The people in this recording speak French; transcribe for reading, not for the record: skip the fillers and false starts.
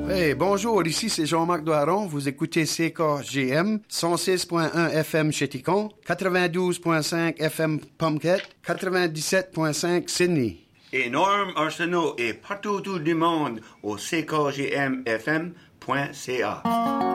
Hey, bonjour, ici c'est Jean-Marc Doiron. Vous écoutez CKGM, 106.1 FM Chéticon, 92.5 FM Pumpket, 97.5 Sydney. Et Norm Arsenault est partout du monde au ckgmfm.ca.